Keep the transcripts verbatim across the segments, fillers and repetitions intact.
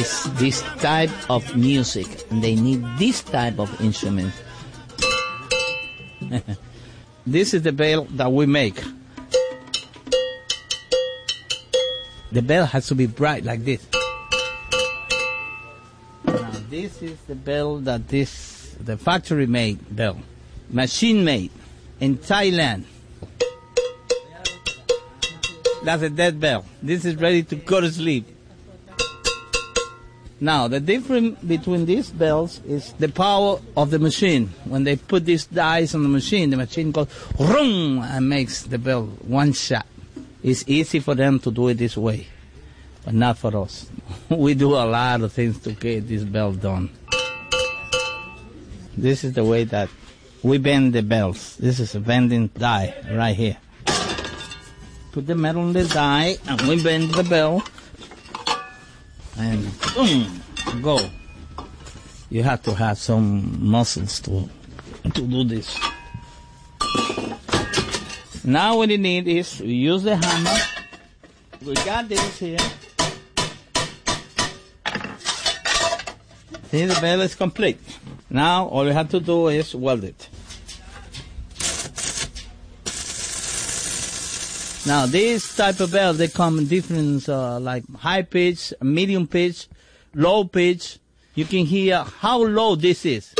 is this type of music, and they need this type of instrument. This is the bell that we make. The bell has to be bright like this. Now this is the bell that this, the factory made bell, machine made in Thailand. That's a dead bell. This is ready to go to sleep. Now, the difference between these bells is the power of the machine. When they put these dies on the machine, the machine goes rung and makes the bell one shot. It's easy for them to do it this way, but not for us. We do a lot of things to get this bell done. This is the way that we bend the bells. This is a bending die right here. Put the metal on the die and we bend the bell. And boom, go. You have to have some muscles to to do this. Now what you need is we use the hammer. We got this here. See, the bell is complete. Now all you have to do is weld it. Now, this type of bell, they come in different, uh, like high pitch, medium pitch, low pitch. You can hear how low this is.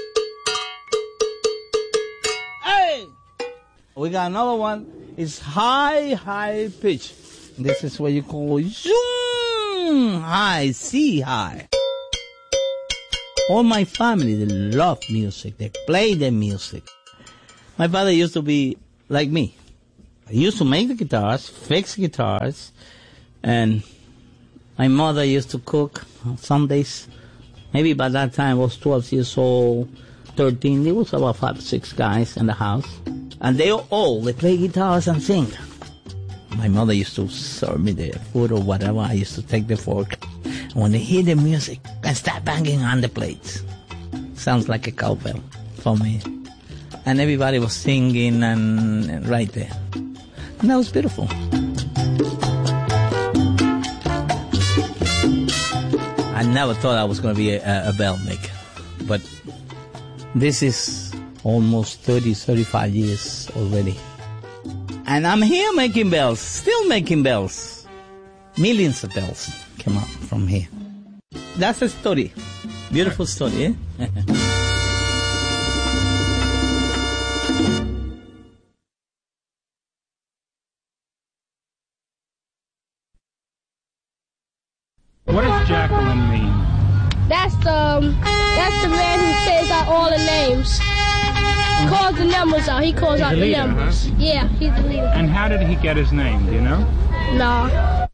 Hey! We got another one. It's high, high pitch. This is what you call zoom high, C high. All my family, they love music. They play the music. My father used to be like me. I used to make the guitars, fix guitars, and my mother used to cook on Sundays. Maybe by that time I was twelve years old, thirteen. There was about five, six guys in the house. And they all, they play guitars and sing. My mother used to serve me the food or whatever. I used to take the fork. And when they hear the music, I start banging on the plates. Sounds like a cowbell for me. And everybody was singing and, and right there. And that was beautiful. I never thought I was going to be a, a bell maker. But this is almost thirty, thirty-five years already. And I'm here making bells, still making bells. Millions of bells came out from here. That's a story. Beautiful story, eh? What does Jacqueline mean? That's the um, that's the man who says out all the names. He calls the numbers out. He calls He's out the the leader, numbers. Huh? Yeah, he's the leader. And how did he get his name? Do you know? No.